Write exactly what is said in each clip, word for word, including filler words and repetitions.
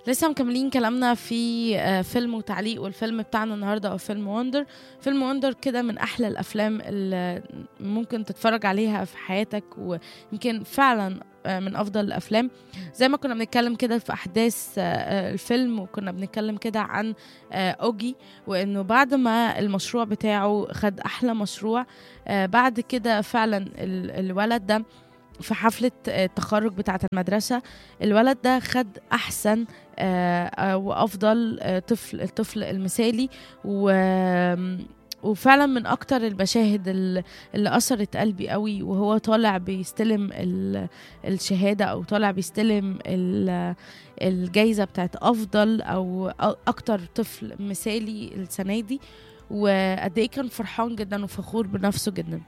لسه مكملين كلامنا في آه، فيلم وتعليق، والفيلم بتاعنا النهارده هو فيلم وندر. فيلم وندر كده من احلى الافلام اللي ممكن تتفرج عليها في حياتك، ويمكن فعلا آه، من افضل الافلام. زي ما كنا بنتكلم كده في احداث آه، آه، الفيلم، وكنا بنتكلم كده عن آه، اوجي، وانه بعد ما المشروع بتاعه خد احلى مشروع، آه، بعد كده فعلا ال- الولد ده في حفلة آه، التخرج بتاعة المدرسة، الولد ده خد أحسن آه، آه، وأفضل آه، طفل، الطفل المثالي. و وفعلا من أكتر المشاهد ال- اللي أثرت قلبي قوي، وهو طالع بيستلم ال- الشهادة، أو طالع بيستلم ال- الجايزة بتاعت أفضل أو أ- أكتر طفل مثالي السنة دي. وقد إيه كان فرحان جدا وفخور بنفسه جدا.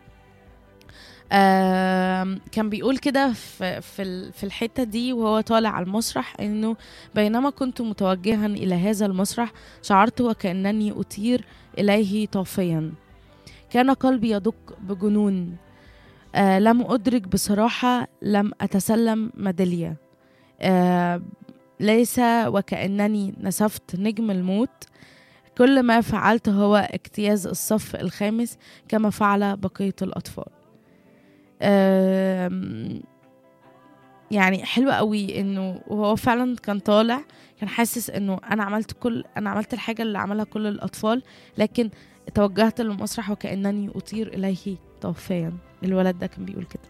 آم، كان بيقول كده في في ال- في الحتة دي وهو طالع على المسرح، انه بينما كنت متوجها الى هذا المسرح شعرت وكأنني أطير اليه طافيا. كان قلبي يدق بجنون. آه لم أدرك بصراحة، لم أتسلم ميدالية. آه ليس وكأنني نسفت نجم الموت. كل ما فعلت هو اجتياز الصف الخامس كما فعل بقية الأطفال. آم، يعني حلوة قوي انه وهو فعلا كان طالع، كان حاسس انه انا عملت كل انا عملت الحاجة اللي عملها كل الاطفال، لكن توجهت للمسرح وكأنني اطير اليه طوفيا. الولد ده كان بيقول كده.